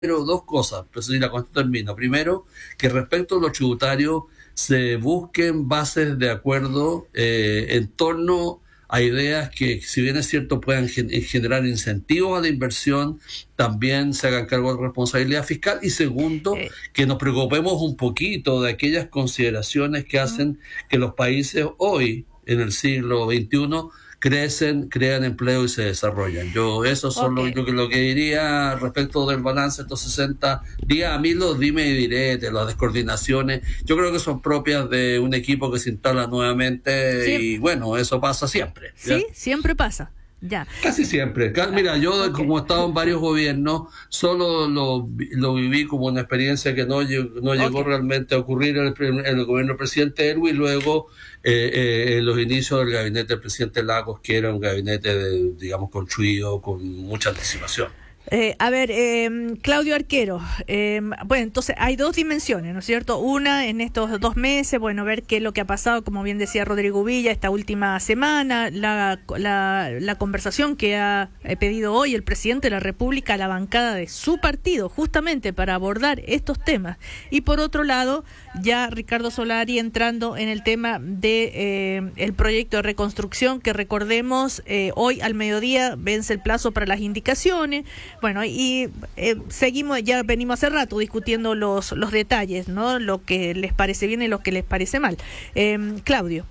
Pero dos cosas, pues si con esto termino. Primero, que respecto a lo tributario se busquen bases de acuerdo en torno a ideas que, si bien es cierto, puedan generar incentivos a la inversión, también se hagan cargo de responsabilidad fiscal. Y segundo, que nos preocupemos un poquito de aquellas consideraciones que hacen que los países hoy, en el siglo XXI, crecen, crean empleo y se desarrollan. Eso son lo que diría respecto del balance de estos 60 días. A mí los dime y direte, las descoordinaciones, yo creo que son propias de un equipo que se instala nuevamente. Sí. Y bueno, eso pasa siempre. ¿Ya? Sí, siempre pasa. Ya. Casi siempre. Mira, yo como he estado en varios gobiernos, solo lo viví como una experiencia que no llegó realmente a ocurrir en el gobierno del presidente Erwin, y luego en los inicios del gabinete del presidente Lagos, que era un gabinete, digamos, construido con mucha anticipación. Claudio Arquero, bueno, entonces hay dos dimensiones, ¿no es cierto? Una, en estos 2 meses, bueno, ver qué es lo que ha pasado, como bien decía Rodrigo Villa, esta última semana, la conversación que ha pedido hoy el presidente de la República a la bancada de su partido, justamente para abordar estos temas. Y por otro lado, ya Ricardo Solari entrando en el tema de el proyecto de reconstrucción, que recordemos, hoy al mediodía vence el plazo para las indicaciones. Bueno, y seguimos, ya venimos hace rato discutiendo los detalles, ¿no? Lo que les parece bien y lo que les parece mal. Claudio.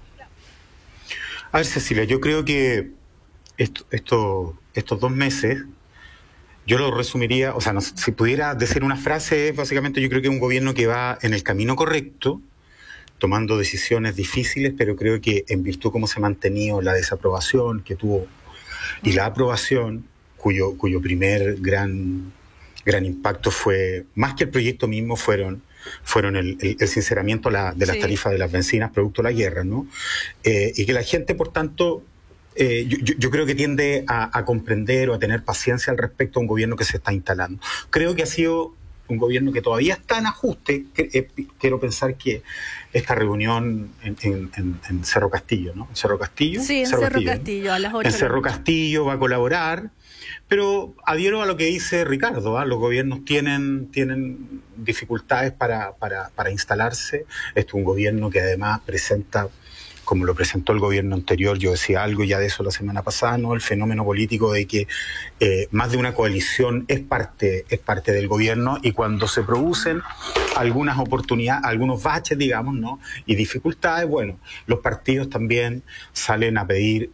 A ver, Cecilia, yo creo que estos 2 meses, yo lo resumiría, o sea, no, si pudiera decir una frase, básicamente yo creo que es un gobierno que va en el camino correcto, tomando decisiones difíciles, pero creo que en virtud cómo se ha mantenido la desaprobación que tuvo y la aprobación, cuyo primer gran impacto fue, más que el proyecto mismo, fueron el sinceramiento de las tarifas de las bencinas producto de la guerra, ¿no? Y que la gente, por tanto, yo creo que tiende a comprender o a tener paciencia al respecto a un gobierno que se está instalando. Creo que ha sido un gobierno que todavía está en ajuste. Quiero pensar que esta reunión en Cerro Castillo, ¿no? ¿En Cerro Castillo? Sí, en Cerro Castillo, a las 8. En Cerro Castillo va a colaborar, pero adhiero a lo que dice Ricardo, ¿eh? Los gobiernos tienen dificultades para instalarse. Este es un gobierno que además presenta, como lo presentó el gobierno anterior, yo decía algo ya de eso la semana pasada, ¿no? El fenómeno político de que más de una coalición es parte del gobierno, y cuando se producen algunas oportunidades, algunos baches, digamos, ¿no? Y dificultades, bueno, los partidos también salen a pedir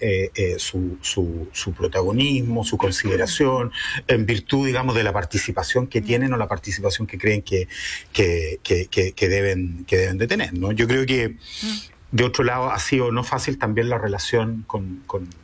su protagonismo, su consideración, en virtud, digamos, de la participación que tienen o la participación que creen que deben de tener, ¿no? Yo creo que de otro lado, ha sido no fácil también la relación con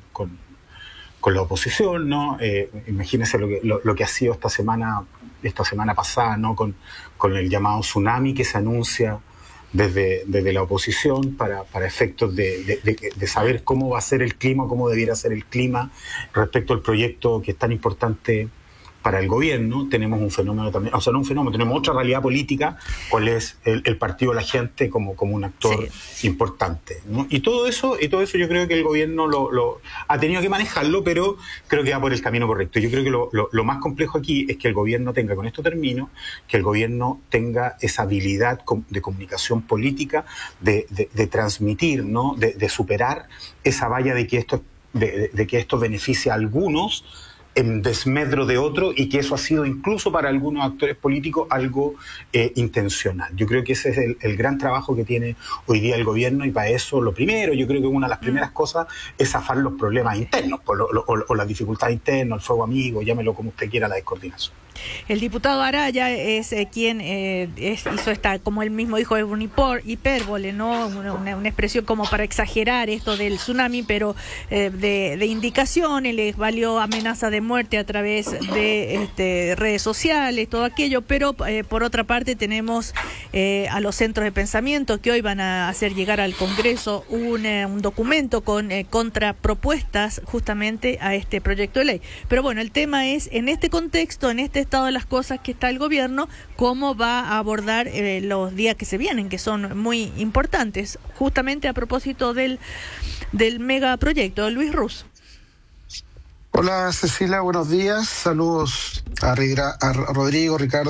la oposición, ¿no? Imagínense lo que ha sido esta semana pasada, ¿no? Con el llamado tsunami que se anuncia desde la oposición para efectos de saber cómo va a ser el clima, cómo debiera ser el clima respecto al proyecto que es tan importante para el gobierno. Tenemos un fenómeno también, o sea, no un fenómeno, tenemos otra realidad política, cuál es el partido de la gente como un actor importante, ¿no? Y todo eso yo creo que el gobierno lo ha tenido que manejarlo, pero creo que va por el camino correcto. Yo creo que lo más complejo aquí es que el gobierno tenga, con esto termino, que el gobierno tenga esa habilidad de comunicación política, de transmitir, ¿no? De superar esa valla de que esto beneficia a algunos en desmedro de otro, y que eso ha sido incluso para algunos actores políticos algo intencional. Yo creo que ese es el gran trabajo que tiene hoy día el gobierno, y para eso lo primero, yo creo que una de las primeras cosas es zafar los problemas internos, o las dificultades internas, el fuego amigo, llámelo como usted quiera, la descoordinación. El diputado Araya es quien hizo esta, como él mismo dijo, es una hipérbole, ¿no? Una expresión como para exagerar esto del tsunami, pero de indicaciones, les valió amenaza de muerte a través de redes sociales, todo aquello, pero por otra parte tenemos a los centros de pensamiento que hoy van a hacer llegar al Congreso un documento con contrapropuestas justamente a este proyecto de ley. Pero bueno, el tema es, en este contexto, en este estado de las cosas que está el gobierno, cómo va a abordar los días que se vienen, que son muy importantes, justamente a propósito del megaproyecto. Luis Ruz. Hola Cecilia, buenos días. Saludos a Rodrigo, Ricardo.